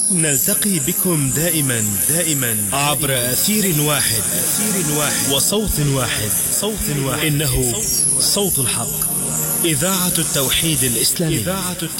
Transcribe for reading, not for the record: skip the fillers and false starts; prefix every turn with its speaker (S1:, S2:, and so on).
S1: نلتقي بكم دائما عبر أثير واحد وصوت واحد. إنه صوت الحق، إذاعة التوحيد الإسلامي.